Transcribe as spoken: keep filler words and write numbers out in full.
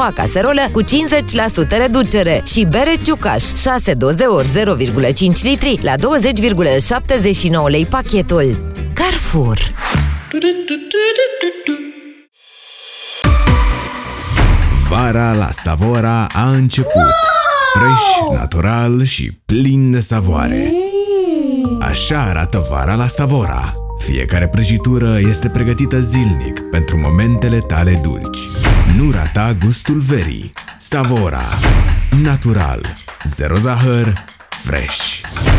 noua caserolă cu cincizeci la sută reducere și bere Ciucaș șase doze ori zero virgulă cinci litri la douăzeci virgulă șaptezeci și nouă lei pachetul. Carrefour. Vara la Savora a început. Fresh, natural și plin de savoare. Așa arată vara la Savora. Fiecare prăjitură este pregătită zilnic pentru momentele tale dulci. Nu rata gustul verii. Savora. Natural. Zero zahăr. Fresh.